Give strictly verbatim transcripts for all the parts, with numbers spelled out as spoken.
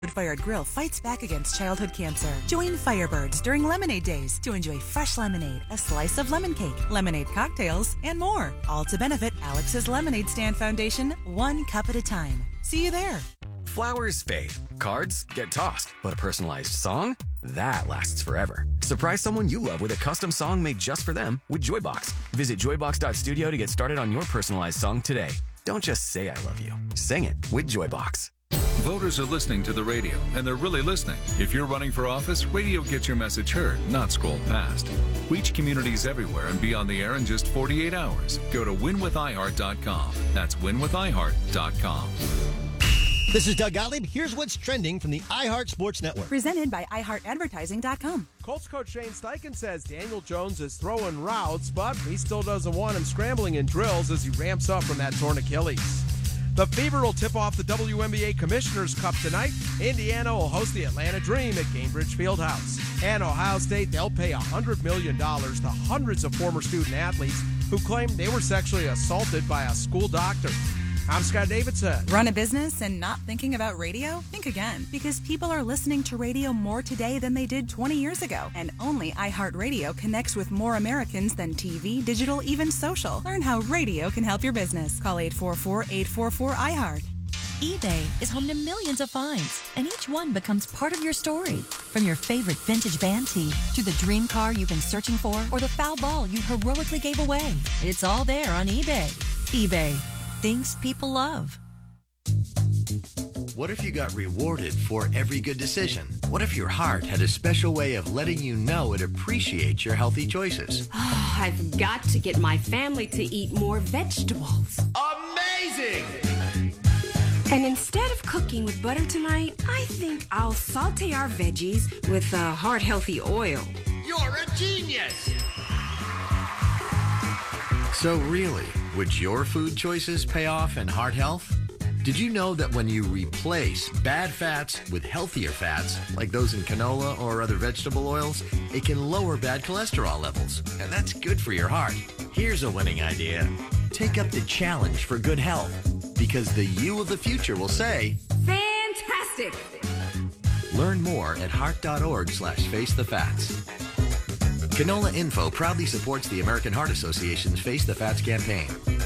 Fired Grill fights back against childhood cancer. Join Firebirds during Lemonade Days to enjoy fresh lemonade, a slice of lemon cake, lemonade cocktails, and more. All to benefit Alex's Lemonade Stand Foundation, one cup at a time. See you there. Flowers fade, cards get tossed, but a personalized song? That lasts forever. Surprise someone you love with a custom song made just for them with Joybox. Visit joybox dot studio to get started on your personalized song today. Don't just say I love you. Sing it with Joybox. Voters are listening to the radio, and they're really listening. If you're running for office, radio gets your message heard, not scrolled past. Reach communities everywhere and be on the air in just forty-eight hours. Go to win with i heart dot com. That's win with i heart dot com. This is Doug Gottlieb. Here's what's trending from the iHeart Sports Network. Presented by i heart advertising dot com. Colts coach Shane Steichen says Daniel Jones is throwing routes, but he still doesn't want him scrambling in drills as he ramps up from that torn Achilles. The Fever will tip off the W N B A Commissioner's Cup tonight. Indiana will host the Atlanta Dream at Gainbridge Fieldhouse. And Ohio State, they'll pay one hundred million dollars to hundreds of former student athletes who claim they were sexually assaulted by a school doctor. I'm Scott Davidson. Run a business and not thinking about radio? Think again, because people are listening to radio more today than they did twenty years ago. And only iHeartRadio connects with more Americans than T V, digital, even social. Learn how radio can help your business. Call eight four four, eight four four, I heart. eBay is home to millions of finds, and each one becomes part of your story. From your favorite vintage band tee to the dream car you've been searching for or the foul ball you heroically gave away. It's all there on eBay. eBay. Things people love. What if you got rewarded for every good decision? What if your heart had a special way of letting you know it appreciates your healthy choices? Oh, I've got to get my family to eat more vegetables. Amazing! And instead of cooking with butter tonight, I think I'll saute our veggies with uh, heart-healthy oil. You're a genius! So really, would your food choices pay off in heart health? Did you know that when you replace bad fats with healthier fats, like those in canola or other vegetable oils, it can lower bad cholesterol levels, and that's good for your heart. Here's a winning idea. Take up the challenge for good health, because the you of the future will say, Fantastic! Learn more at heart.org slash face the fats. Canola Info proudly supports the American Heart Association's Face the Fats campaign.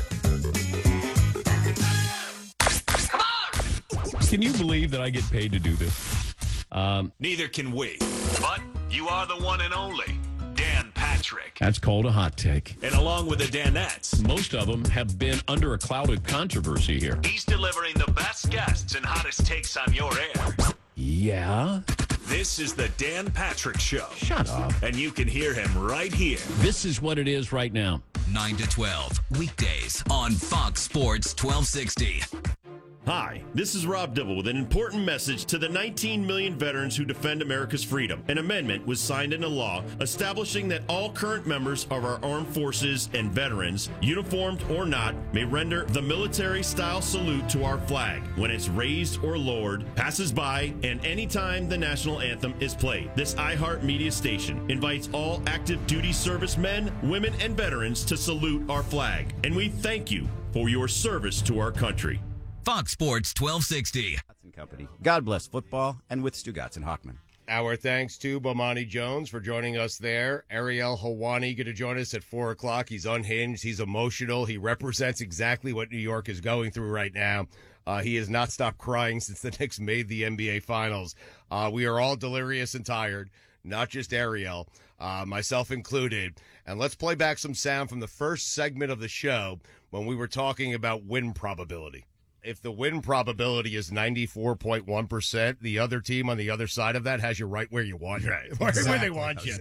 Come on! Can you believe that I get paid to do this? Um, Neither can we. But you are the one and only Dan Patrick. That's called a hot take. And along with the Danettes, most of them have been under a cloud of controversy here. he's delivering the best guests and hottest takes on your air. Yeah? This is the Dan Patrick Show. Shut up. And you can hear him right here. This is what it is right now. nine to twelve, weekdays on Fox Sports twelve sixty. Hi, this is Rob Dibble with an important message to the nineteen million veterans who defend America's freedom. An amendment was signed into law establishing that all current members of our armed forces and veterans, uniformed or not, may render the military-style salute to our flag when it's raised or lowered, passes by, and anytime the national anthem is played. This iHeart Media station invites all active duty servicemen, women, and veterans to salute our flag. And we thank you for your service to our country. Fox Sports twelve sixty. Company. God bless football, and with Stu Gatz and Hockman. Our thanks to Bomani Jones for joining us there. Ariel Helwani going to join us at four o'clock. He's unhinged. He's emotional. He represents exactly what New York is going through right now. Uh, he has not stopped crying since the Knicks made the N B A Finals. Uh, we are all delirious and tired, not just Ariel, uh, myself included. And let's play back some sound from the first segment of the show when we were talking about win probability. If the win probability is ninety-four point one percent, the other team on the other side of that has you right where you want you. Right. Where, Exactly. where they want you.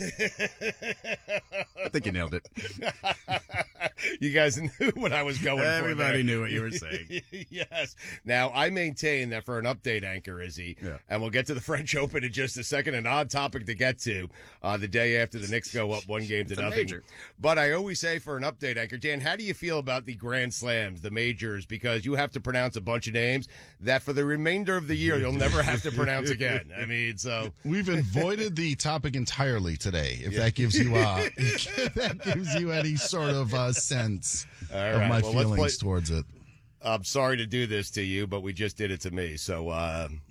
I think you nailed it. You guys knew what I was going Everybody for. Everybody knew what you were saying. Yes. Now, I maintain that for an update anchor, Izzy, Yeah. and we'll get to the French Open in just a second, an odd topic to get to uh, the day after the Knicks go up one game to It's a nothing. major. But I always say for an update anchor, Dan, how do you feel about the Grand Slams, the majors? Because you have to pronounce a bunch of names that for the remainder of the year you'll never have to pronounce again. I mean, so we've avoided the topic entirely today. If Yeah. that gives you uh, if that gives you any sort of uh, sense All of right. my Well, let's feelings play- towards it. I'm sorry to do this to you, but we just did it to me. So uh,